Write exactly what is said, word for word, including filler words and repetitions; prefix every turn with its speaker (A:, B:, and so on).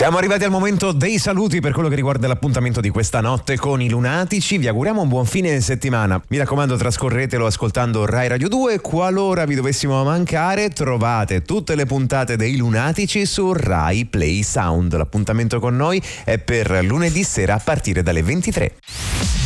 A: Siamo arrivati al momento dei saluti per quello che riguarda l'appuntamento di questa notte con i Lunatici. Vi auguriamo un buon fine settimana. Mi raccomando, trascorretelo ascoltando Rai Radio due. Qualora vi dovessimo mancare, trovate tutte le puntate dei Lunatici su Rai Play Sound. L'appuntamento con noi è per lunedì sera a partire dalle ventitré.